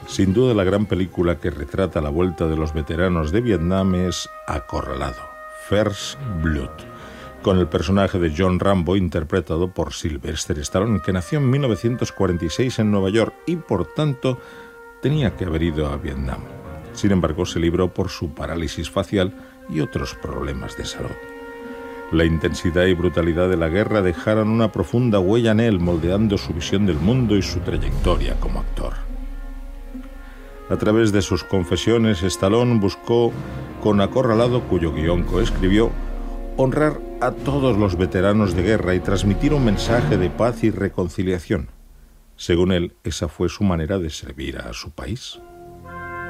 Sin duda la gran película que retrata la vuelta de los veteranos de Vietnam es Acorralado, First Blood, con el personaje de John Rambo interpretado por Sylvester Stallone, que nació en 1946 en Nueva York y por tanto tenía que haber ido a Vietnam. Sin embargo, se libró por su parálisis facial y otros problemas de salud. La intensidad y brutalidad de la guerra dejaron una profunda huella en él, moldeando su visión del mundo y su trayectoria como actor. A través de sus confesiones, Stallone buscó, con Acorralado, cuyo guión coescribió, honrar a todos los veteranos de guerra y transmitir un mensaje de paz y reconciliación. Según él, esa fue su manera de servir a su país.